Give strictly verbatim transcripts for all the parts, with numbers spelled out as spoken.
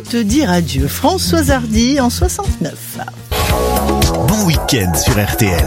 te dire adieu. Françoise Hardy en soixante-neuf. Bon week-end sur R T L.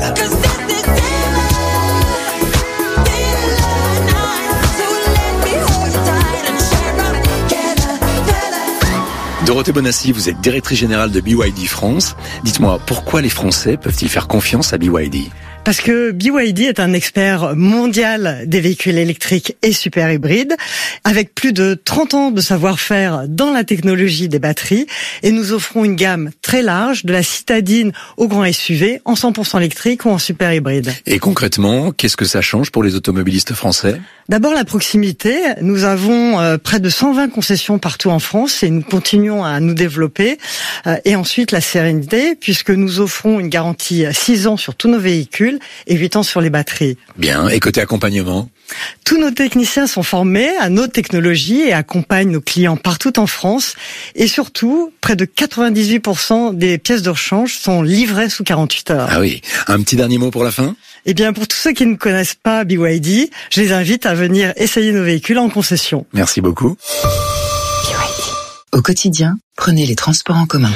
Dorothée Bonassi, vous êtes directrice générale de B Y D France. Dites-moi, pourquoi les Français peuvent-ils faire confiance à B Y D ? Parce que B Y D est un expert mondial des véhicules électriques et super hybrides, avec plus de trente ans de savoir-faire dans la technologie des batteries, et nous offrons une gamme très large, de la citadine au grand S U V, en cent pour cent électrique ou en super hybride. Et concrètement, qu'est-ce que ça change pour les automobilistes français ? D'abord la proximité. Nous avons euh, près de cent vingt concessions partout en France et nous continuons à nous développer. Euh, et ensuite la sérénité, puisque nous offrons une garantie six ans sur tous nos véhicules et huit ans sur les batteries. Bien. Et côté accompagnement ? Tous nos techniciens sont formés à nos technologies et accompagnent nos clients partout en France. Et surtout, près de quatre-vingt-dix-huit pour cent des pièces de rechange sont livrées sous quarante-huit heures. Ah oui. Un petit dernier mot pour la fin ? Eh bien, pour tous ceux qui ne connaissent pas B Y D, je les invite à venir essayer nos véhicules en concession. Merci beaucoup. B Y D. Au quotidien, prenez les transports en commun.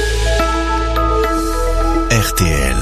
R T L.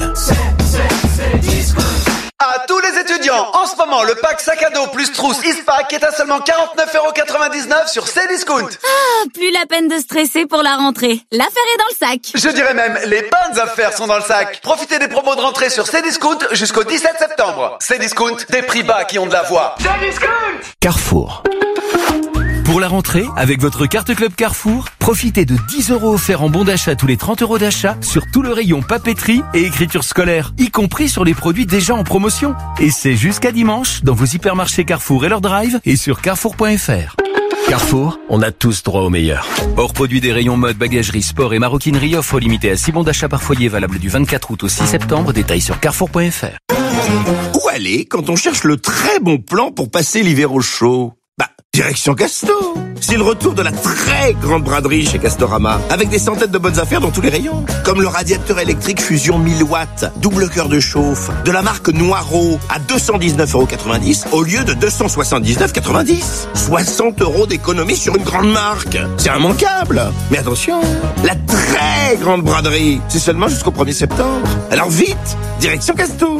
À tous les étudiants, en ce moment, le pack sac à dos plus trousse Eastpak est à seulement quarante-neuf euros quatre-vingt-dix-neuf sur Cdiscount. Ah, plus la peine de stresser pour la rentrée. L'affaire est dans le sac. Je dirais même, les bonnes affaires sont dans le sac. Profitez des promos de rentrée sur Cdiscount jusqu'au dix-sept septembre. Cdiscount, des prix bas qui ont de la voix. Cdiscount. Carrefour. Pour la rentrée, avec votre carte Club Carrefour, profitez de dix euros offerts en bon d'achat tous les trente euros d'achat sur tout le rayon papeterie et écriture scolaire, y compris sur les produits déjà en promotion. Et c'est jusqu'à dimanche dans vos hypermarchés Carrefour et leur drive et sur carrefour point f r. Carrefour, on a tous droit au meilleur. Hors produit des rayons mode, bagagerie, sport et maroquinerie, offre limitée à six bons d'achat par foyer valable du vingt-quatre août au six septembre, détails sur carrefour point f r. Où aller quand on cherche le très bon plan pour passer l'hiver au chaud ? Bah, direction Casto. C'est le retour de la très grande braderie chez Castorama, avec des centaines de bonnes affaires dans tous les rayons. Comme le radiateur électrique Fusion mille watts, double cœur de chauffe, de la marque Noireau, à deux cent dix-neuf euros quatre-vingt-dix au lieu de deux cent soixante-dix-neuf euros quatre-vingt-dix. soixante euros d'économie sur une grande marque. C'est immanquable. Mais attention, la très grande braderie, c'est seulement jusqu'au premier septembre. Alors vite, direction Casto.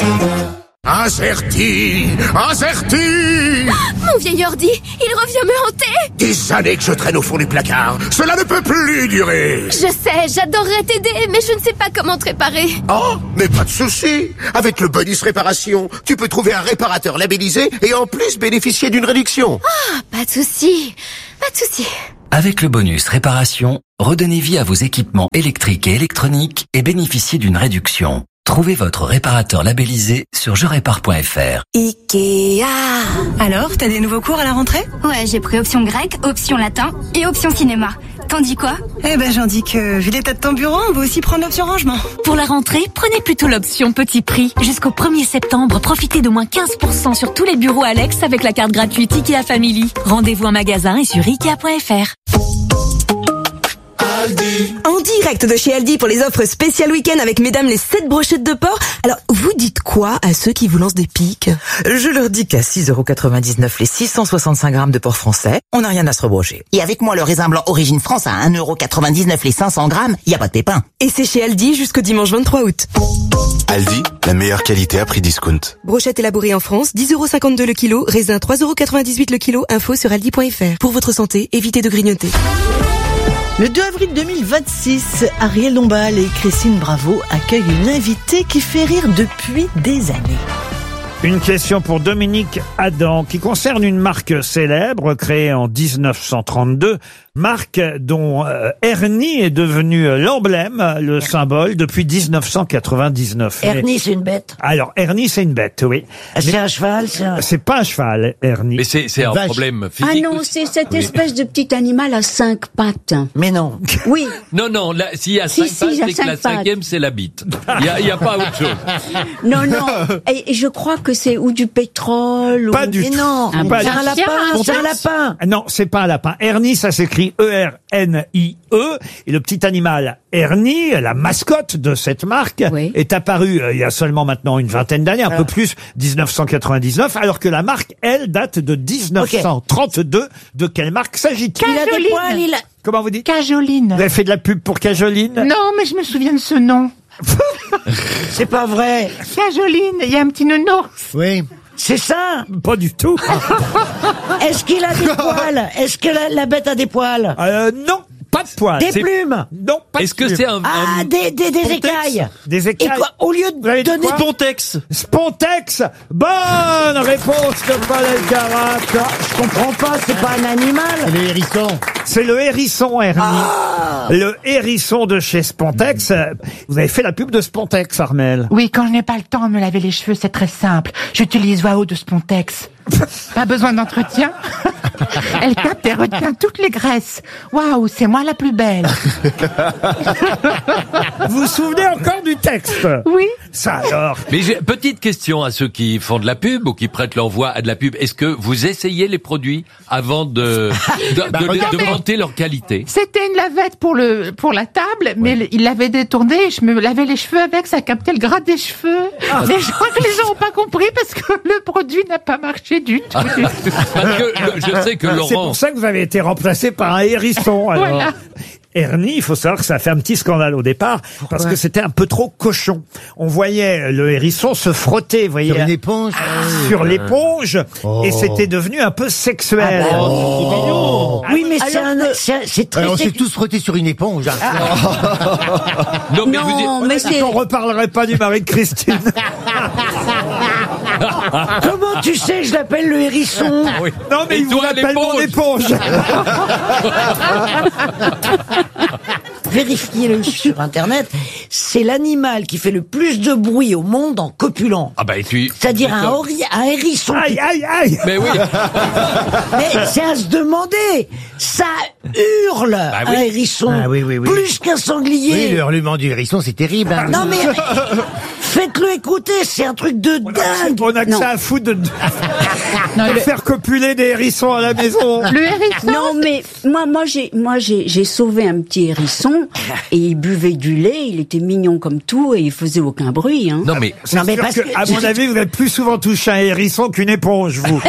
Incerti, incerti. Mon vieil ordi, il revient me hanter. Des années que je traîne au fond du placard. Cela ne peut plus durer. Je sais, j'adorerais t'aider, mais je ne sais pas comment te réparer. Oh, mais pas de souci. Avec le bonus réparation, tu peux trouver un réparateur labellisé et en plus bénéficier d'une réduction. Ah, pas de souci, pas de souci. Avec le bonus réparation, redonnez vie à vos équipements électriques et électroniques et bénéficiez d'une réduction. Trouvez votre réparateur labellisé sur je répare point f r. Ikea. Alors, t'as des nouveaux cours à la rentrée ? Ouais, j'ai pris option grec, option latin et option cinéma. T'en dis quoi ? Eh ben, j'en dis que, vu l'état de ton bureau, on va aussi prendre l'option rangement. Pour la rentrée, prenez plutôt l'option petit prix. Jusqu'au premier septembre, profitez d'au moins quinze pour cent sur tous les bureaux Alex avec la carte gratuite Ikea Family. Rendez-vous en magasin et sur ikea point f r. Aldi. En direct de chez Aldi pour les offres spéciales week-end avec mesdames les sept brochettes de porc. Alors, vous dites quoi à ceux qui vous lancent des piques ? Je leur dis qu'à six euros quatre-vingt-dix-neuf les six cent soixante-cinq grammes de porc français, on n'a rien à se rebrocher. Et avec moi, le raisin blanc Origine France à un euro quatre-vingt-dix-neuf les cinq cents grammes, y a pas de pépin. Et c'est chez Aldi jusqu'au dimanche vingt-trois août. Aldi, la meilleure qualité à prix discount. Brochette élaborée en France, dix euros cinquante-deux le kilo, raisin trois euros quatre-vingt-dix-huit le kilo, info sur aldi point f r. Pour votre santé, évitez de grignoter. Le deux avril deux mille vingt-six, Ariel Dombal et Christine Bravo accueillent une invitée qui fait rire depuis des années. Une question pour Dominique Adam qui concerne une marque célèbre créée en dix-neuf cent trente-deux, marque dont euh, Ernie est devenu l'emblème, le Ernie. Symbole depuis dix-neuf cent quatre-vingt-dix-neuf. Ernie, mais... c'est une bête. Alors Ernie, c'est une bête, oui. C'est mais... un cheval, c'est un... C'est pas un cheval, Ernie. Mais c'est, c'est un Vache. problème physique. Ah non, c'est cette espèce de petit animal à cinq pattes. Mais non. Oui. Non, non, là, s'il y a cinq si, pattes, si, c'est que la pattes. cinquième, c'est la bite. Il y a, il y a pas autre chose. Non, non. Et je crois que c'est ou du pétrole pas ou... du tout. Non, un, c'est un lapin, c'est un lapin. Non, c'est pas un lapin. Ernie, ça s'écrit E R N I E. Et le petit animal Ernie, la mascotte de cette marque, oui. est apparu euh, il y a seulement maintenant une vingtaine d'années, un ah. peu plus, dix-neuf cent quatre-vingt-dix-neuf, alors que la marque, elle, date de dix-neuf cent trente-deux. Okay. De quelle marque s'agit-il? Il a des poils, il a... Comment vous dites? Cajoline. Vous avez fait de la pub pour Cajoline? Non, mais je me souviens de ce nom. C'est pas vrai. Cajoline, il y a un petit nounours. Oui. C'est ça. Pas du tout. Est-ce qu'il a des poils? Est-ce que la, la bête a des poils? Euh, non. Pas de poils. Des C'est- plumes? Non, pas Est-ce de que plumes. c'est un, Ah, un- des, des, des Spontex. écailles. Des écailles. Et quoi, au lieu Vous avez de dit donner... quoi? Spontex. Spontex. Bonne réponse de Paul Elkarat. Je comprends pas, c'est pas un animal. C'est le hérisson. C'est le hérisson, Ernie. Ah. Le hérisson de chez Spontex. Vous avez fait la pub de Spontex, Armel. Oui, quand je n'ai pas le temps de me laver les cheveux, c'est très simple. J'utilise Wao de Spontex. Pas besoin d'entretien. Elle capte et retient toutes les graisses. Waouh, c'est moi la plus belle. Vous vous souvenez encore du texte? Oui. Ça alors. Mais j'ai petite question à ceux qui font de la pub ou qui prêtent leur voix à de la pub. Est-ce que vous essayez les produits avant de de, Bah, de- de regardez. vanter leur qualité? C'était une lavette pour le pour la table, mais il l'avait détournée. Je me lavais les cheveux avec, ça captait le gras des cheveux. Mais je crois que les gens n'ont pas compris parce que le produit n'a pas marché du tout. Parce que le- je sais que C'est Laurent. pour ça que vous avez été remplacé par un hérisson. Alors. Voilà. Ernie, il faut savoir que ça a fait un petit scandale au départ parce que c'était un peu trop cochon. On voyait le hérisson se frotter, vous voyez, Sur une éponge. sur l'éponge, Oh. et c'était devenu un peu sexuel. Ah bah, Oh, c'est mignon. Oui, mais c'est un, c'est un- c'est très... Alors, on s'est sex- tous frottés sur une éponge. hein. Non, mais vous y- Non, mais c'est... On reparlerait pas du mari de Christine. Comment tu sais, je l'appelle le hérisson? Oui. Non, mais Et il vous toi, appelle mon l'éponge. éponge. Vérifiez-le sur Internet. C'est l'animal qui fait le plus de bruit au monde en copulant. Ah bah et puis. C'est-à-dire un, hori- un hérisson. Aïe, aïe, aïe. Mais oui. Mais c'est à se demander. Ça hurle, oui. un hérisson. Ah oui, oui, oui. Plus qu'un sanglier. Oui, le hurlement du hérisson, c'est terrible. hein. Non mais faites-le écouter, c'est un truc de dingue. On a que Non. ça à foutre de, de Non, le, faire copuler des hérissons à la maison. le hérisson. Non, mais moi, moi, j'ai, moi, j'ai, j'ai sauvé un petit hérisson et il buvait du lait. Il était mignon comme tout et il faisait aucun bruit. Hein. Non mais. Non mais Sûr parce que, que à mon avis, vous avez plus souvent touché un hérisson qu'une éponge, vous.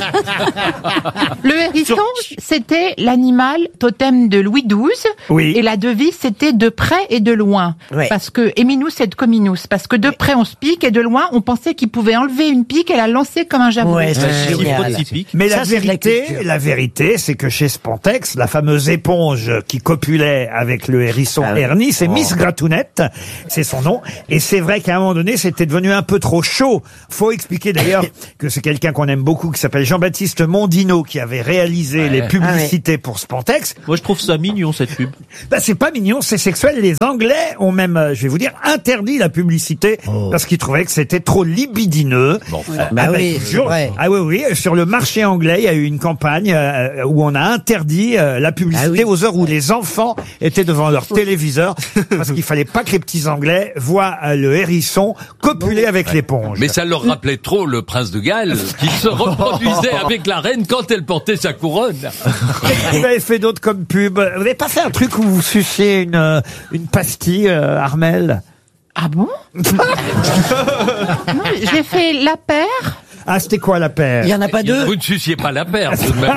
Le hérisson, c'était l'animal totem de Louis douze. Oui. Et la devise, c'était de près et de loin. Ouais. Parce que Eminus et de Cominus. Parce que de près, on se pique et de loin, on pensait qu'il pouvait enlever une pique et la lancer comme un javelot. Ouais, c'est Six génial. fois typique. Mais Ça, la c'est de la vérité, culture. la vérité, c'est que chez Spontex, la fameuse éponge qui copulait avec le hérisson Ah oui. Ernie, c'est Miss Gratounette, c'est son nom. Et c'est vrai qu'à un moment donné, c'était devenu un peu trop chaud. Faut expliquer d'ailleurs que c'est quelqu'un qu'on aime beaucoup, qui s'appelle Jean-Baptiste Mondino, qui avait réalisé les publicités pour Spontex. Moi, je trouve ça mignon, cette pub. Bah, c'est pas mignon, c'est sexuel. Les Anglais ont même, euh, je vais vous dire, interdit la publicité parce qu'ils trouvaient que c'était trop libidineux. Bon. Euh, Bah ah, oui, je vous c'est jure. vrai. Ah oui, oui, sur le marché anglais, il y a eu une campagne euh, où on a interdit euh, la publicité Ah oui. aux heures où les enfants étaient devant leur téléviseur parce qu'il fallait pas que les petits Anglais voient euh, le hérisson copuler avec l'éponge. Mais ça leur rappelait trop le prince de Galles qui se reproduisait avec la reine quand elle portait sa couronne. Vous avez fait d'autres comme pub. Vous n'avez pas fait un truc où vous suciez une, euh, une pastille, euh, Armel? Ah bon? Non, j'ai fait la paire. Ah, c'était quoi la paire? Il y en a pas deux. Vous ne suciez pas la paire tout de même.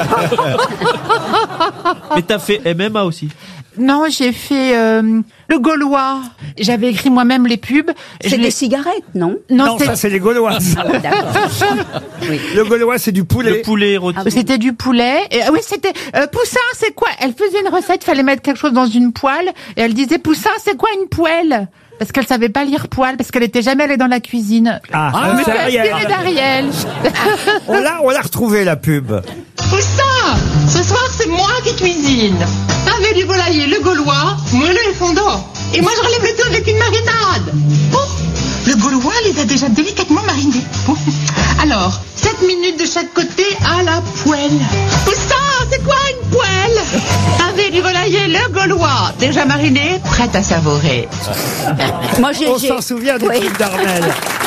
Mais t'as fait M M A aussi. Non, j'ai fait euh, le Gaulois. J'avais écrit moi-même les pubs. C'est Je des les- cigarettes, non? Non, ça c'est les Gaulois. Ah oui, d'accord. Oui. Le Gaulois, c'est du poulet. Le poulet rôti. Ah bon. C'était du poulet. Et, ah oui, c'était euh, Poussin, c'est quoi? Elle faisait une recette, fallait mettre quelque chose dans une poêle, et elle disait Poussin, c'est quoi une poêle? Parce qu'elle savait pas lire poêle, parce qu'elle était jamais allée dans la cuisine. Ah, Je me c'est suis Ariel. inspirée d'Ariel. On l'a, on l'a retrouvé la pub. Poussin, ce soir c'est moi qui cuisine. T'avais du volailler, le gaulois, moelleux et fondant. Et moi je relève le tout avec une marinade. Bon, le gaulois les a déjà délicatement marinés. Bon. Alors, sept minutes de chaque côté à la poêle. Poussin, c'est quoi une poêle? T'avais du volailler, le gaulois, déjà mariné, prêt à savourer. Moi, j'ai, On j'ai- s'en souvient des Oui. pubs d'Armel.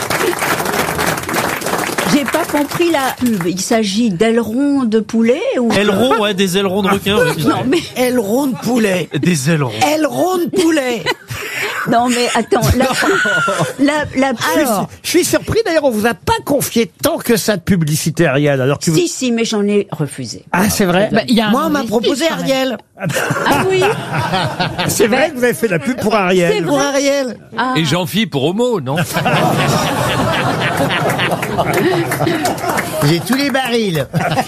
J'ai pas compris la pub. Il s'agit d'ailerons de poulet ou... Ailerons, ouais, des ailerons de requin. Ouais, Non, mais Aileron de poulet. Des ailerons. Aileron de poulet. Non, mais attends, la, la, la, Alors, je suis surpris d'ailleurs, on vous a pas confié tant que ça de publicité, Ariel. Alors que vous... Si, si, mais j'en ai refusé. Ah, c'est vrai. Bah, y a Moi, on m'a proposé Ariel. Ah oui. C'est vrai que vous avez fait de la pub pour Ariel. C'est Pour Ariel. Ah. Et Jean-Phi pour Homo, non? J'ai tous les barils.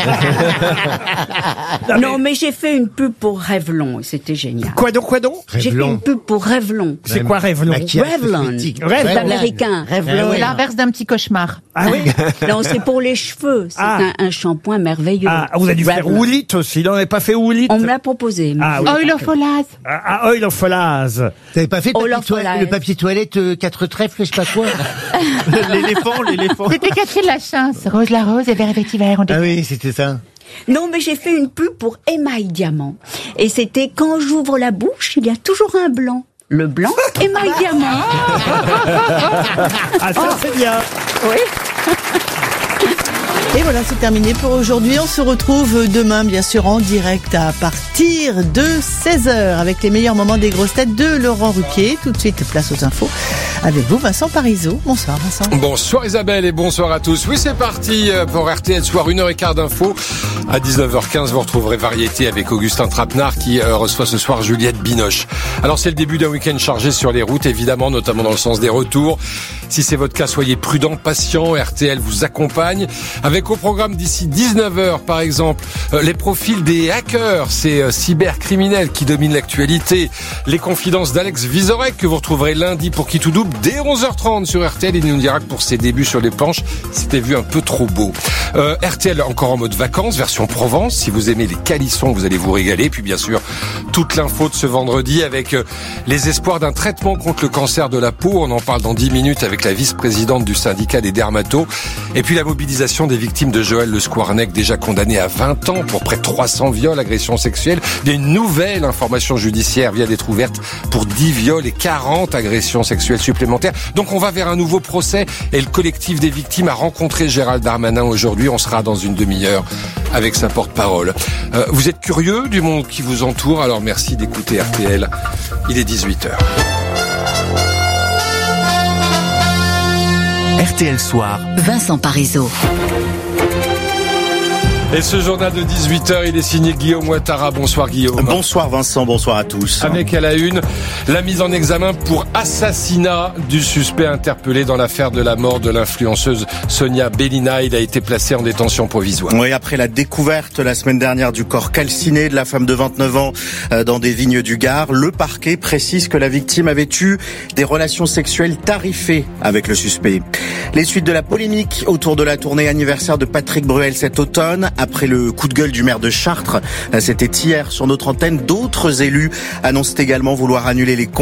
Non, mais j'ai fait une pub pour Revlon et c'était génial. Quoi donc, quoi donc? J'ai fait une pub pour Revlon. C'est quoi Revlon? Revlon. C'est américain. Revlon. L'inverse d'un petit cauchemar. Ah oui? Non, c'est pour les cheveux. C'est Ah. un, un shampoing merveilleux. Ah, vous avez dû faire Revlon. Oulit aussi. Non, on n'avait pas fait Oulit. On me l'a proposé. mais Ah je oui. l'ai Oil pas of fait. Olaz. Ah, ah, Oil of Folaz. T'avais pas fait Oh, papier leur toilette- folage. le papier toilette euh, quatre trèfles, je sais pas quoi. L'éléphant, l'éléphant. C'était Catherine Lachance. Rose la rose et vert et vétiver. On dit- Ah oui, c'était ça. Non, mais j'ai fait une pub pour Émail Diamant. Et c'était quand j'ouvre la bouche, il y a toujours un blanc. Le blanc, Émail Diamant. Ah, ça, c'est bien. Oui. Et voilà, c'est terminé pour aujourd'hui. On se retrouve demain, bien sûr, en direct à partir de seize heures avec les meilleurs moments des grosses têtes de Laurent Ruquier. Tout de suite, place aux infos avec vous, Vincent Parisot. Bonsoir, Vincent. Bonsoir Isabelle et bonsoir à tous. Oui, c'est parti pour R T L Soir, une heure quinze d'infos. À dix-neuf heures quinze, vous retrouverez Variété avec Augustin Trapenard qui euh, reçoit ce soir Juliette Binoche. Alors, c'est le début d'un week-end chargé sur les routes, évidemment, notamment dans le sens des retours. Si c'est votre cas, soyez prudents, patients. R T L vous accompagne. Avec au programme d'ici dix-neuf heures, par exemple, euh, les profils des hackers, ces euh, cybercriminels qui dominent l'actualité. Les confidences d'Alex Vizorek que vous retrouverez lundi pour Qui tout double dès onze heures trente sur R T L. Il nous dira que pour ses débuts sur les planches, c'était vu un peu trop beau. Euh, R T L encore en mode vacances, version Provence. Si vous aimez les calissons, vous allez vous régaler. Puis bien sûr, toute l'info de ce vendredi avec euh, les espoirs d'un traitement contre le cancer de la peau. On en parle dans dix minutes avec la vice-présidente du syndicat des dermatos. Et puis la mobilisation des victimes de Joël Le Squarnec, déjà condamné à vingt ans pour près de trois cents viols, agressions sexuelles. Il y a une nouvelle information judiciaire vient d'être ouverte pour dix viols et quarante agressions sexuelles supplémentaires. Donc on va vers un nouveau procès et le collectif des victimes a rencontré Gérald Darmanin aujourd'hui. On sera dans une demi-heure avec sa porte-parole. Euh, vous êtes curieux du monde qui vous entoure, alors merci d'écouter R T L. Il est dix-huit heures. R T L Soir. Vincent Parisot. Et ce journal de dix-huit heures, il est signé Guillaume Ouattara. Bonsoir Guillaume. Bonsoir Vincent, bonsoir à tous. Avec à la une, la mise en examen pour assassinat du suspect interpellé dans l'affaire de la mort de l'influenceuse Sonia Bellina. Il a été placé en détention provisoire. Oui, après la découverte la semaine dernière du corps calciné de la femme de vingt-neuf ans dans des vignes du Gard, le parquet précise que la victime avait eu des relations sexuelles tarifées avec le suspect. Les suites de la polémique autour de la tournée anniversaire de Patrick Bruel cet automne, après le coup de gueule du maire de Chartres, c'était hier sur notre antenne, d'autres élus annoncent également vouloir annuler les